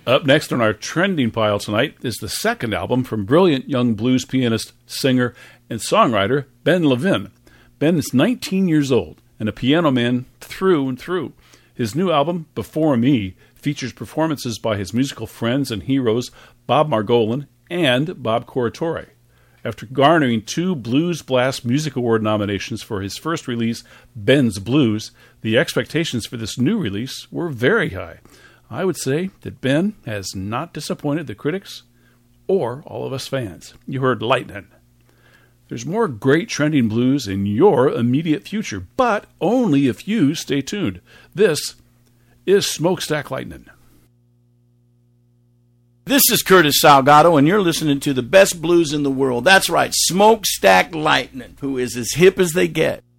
Up next on our trending pile tonight is the second album from brilliant young blues pianist, singer, and songwriter Ben Levin. Ben is 19 years old and a piano man through and through. His new album, Before Me, features performances by his musical friends and heroes Bob Margolin and Bob Corritore. After garnering 2 Blues Blast Music Award nominations for his first release, Ben's Blues, the expectations for this new release were very high. I would say that Ben has not disappointed the critics or all of us fans. You heard Lightnin'. There's more great trending blues in your immediate future, but only if you stay tuned. This is Smokestack Lightnin'. This is Curtis Salgado, and you're listening to the best blues in the world. That's right, Smokestack Lightnin', who is as hip as they get.